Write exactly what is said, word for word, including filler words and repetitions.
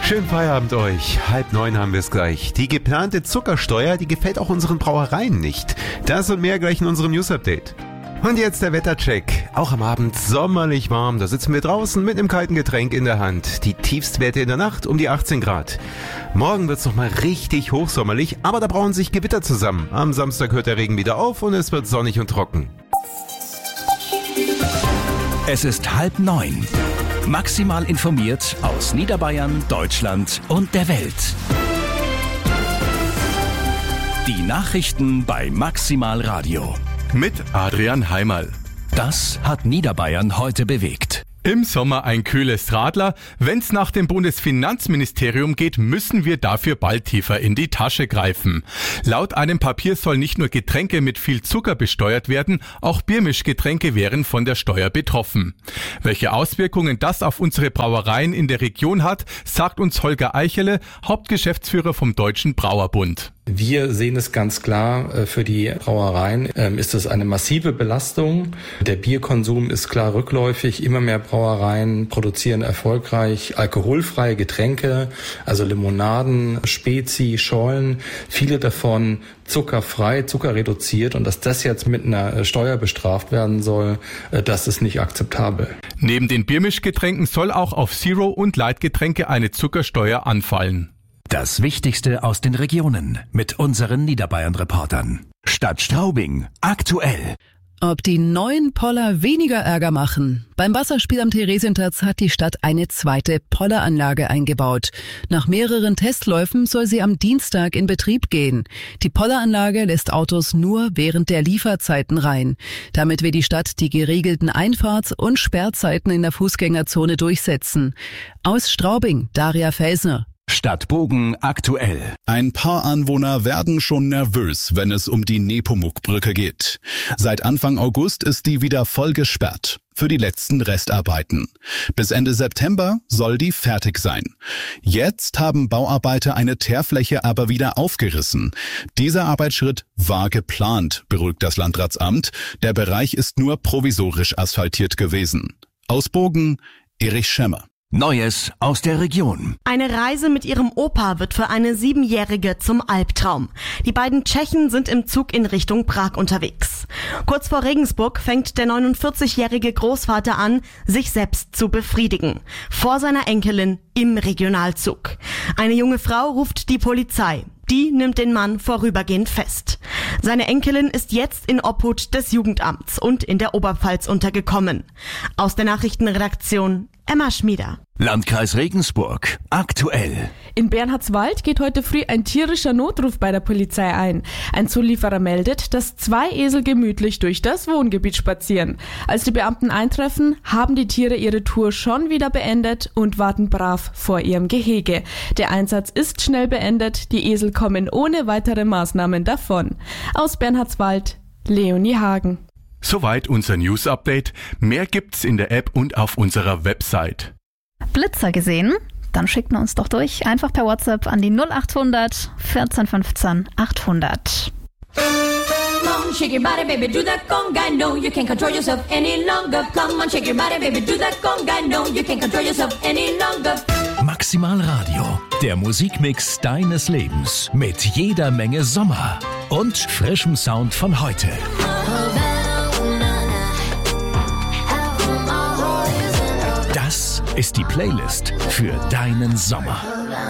Schönen Feierabend euch. Halb neun haben wir es gleich. Die geplante Zuckersteuer, die gefällt auch unseren Brauereien nicht. Das und mehr gleich in unserem News-Update. Und jetzt der Wettercheck. Auch am Abend sommerlich warm. Da sitzen wir draußen mit einem kalten Getränk in der Hand. Die Tiefstwerte in der Nacht um die achtzehn Grad. Morgen wird's noch mal richtig hochsommerlich, aber da brauen sich Gewitter zusammen. Am Samstag hört der Regen wieder auf und es wird sonnig und trocken. Es ist halb neun. Maximal informiert aus Niederbayern, Deutschland und der Welt. Die Nachrichten bei Maximal Radio. Mit Adrian Heimerl. Das hat Niederbayern heute bewegt. Im Sommer ein kühles Radler. Wenn's nach dem Bundesfinanzministerium geht, müssen wir dafür bald tiefer in die Tasche greifen. Laut einem Papier soll nicht nur Getränke mit viel Zucker besteuert werden, auch Biermischgetränke wären von der Steuer betroffen. Welche Auswirkungen das auf unsere Brauereien in der Region hat, sagt uns Holger Eichele, Hauptgeschäftsführer vom Deutschen Brauerbund. Wir sehen es ganz klar, für die Brauereien ist es eine massive Belastung. Der Bierkonsum ist klar rückläufig. Immer mehr Brauereien produzieren erfolgreich alkoholfreie Getränke, also Limonaden, Spezi, Schollen. Viele davon zuckerfrei, zuckerreduziert. Und dass das jetzt mit einer Steuer bestraft werden soll, das ist nicht akzeptabel. Neben den Biermischgetränken soll auch auf Zero- und Light-Getränke eine Zuckersteuer anfallen. Das Wichtigste aus den Regionen mit unseren Niederbayern-Reportern. Stadt Straubing, aktuell. Ob die neuen Poller weniger Ärger machen? Beim Wasserspiel am Theresienplatz hat die Stadt eine zweite Polleranlage eingebaut. Nach mehreren Testläufen soll sie am Dienstag in Betrieb gehen. Die Polleranlage lässt Autos nur während der Lieferzeiten rein. Damit will die Stadt die geregelten Einfahrts- und Sperrzeiten in der Fußgängerzone durchsetzen. Aus Straubing, Daria Felsner. Stadt Bogen aktuell. Ein paar Anwohner werden schon nervös, wenn es um die Nepomuk-Brücke geht. Seit Anfang August ist die wieder voll gesperrt für die letzten Restarbeiten. Bis Ende September soll die fertig sein. Jetzt haben Bauarbeiter eine Teerfläche aber wieder aufgerissen. Dieser Arbeitsschritt war geplant, beruhigt das Landratsamt. Der Bereich ist nur provisorisch asphaltiert gewesen. Aus Bogen, Erich Schemmer. Neues aus der Region. Eine Reise mit ihrem Opa wird für eine Siebenjährige zum Albtraum. Die beiden Tschechen sind im Zug in Richtung Prag unterwegs. Kurz vor Regensburg fängt der neunundvierzigjährige Großvater an, sich selbst zu befriedigen. Vor seiner Enkelin im Regionalzug. Eine junge Frau ruft die Polizei. Die nimmt den Mann vorübergehend fest. Seine Enkelin ist jetzt in Obhut des Jugendamts und in der Oberpfalz untergekommen. Aus der Nachrichtenredaktion Emma Schmieder. Landkreis Regensburg, aktuell. In Bernhardswald geht heute früh ein tierischer Notruf bei der Polizei ein. Ein Zulieferer meldet, dass zwei Esel gemütlich durch das Wohngebiet spazieren. Als die Beamten eintreffen, haben die Tiere ihre Tour schon wieder beendet und warten brav vor ihrem Gehege. Der Einsatz ist schnell beendet, die Esel kommen ohne weitere Maßnahmen davon. Aus Bernhardswald, Leonie Hagen. Soweit unser News-Update. Mehr gibt's in der App und auf unserer Website. Blitzer gesehen? Dann schickt uns doch durch. Einfach per WhatsApp an die null achthundert vierzehn fünfzehn achthundert. Come on, shake your body, baby, do that conga. No, you can't control yourself any longer. Come on, shake your body, baby, do that conga. No, you can't control yourself any longer. Maximal Radio, der Musikmix deines Lebens mit jeder Menge Sommer und frischem Sound von heute. Das ist die Playlist für deinen Sommer.